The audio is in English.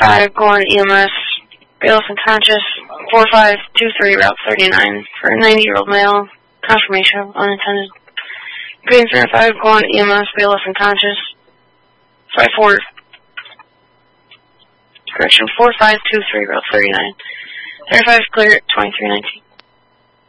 5 going EMS, bailiff unconscious, 4523 Route 39 for a 90-year-old male, confirmation of unattended. Green 5 going EMS, bailiff unconscious, 54, correction, 4523 Route 39. 35 clear at 2319.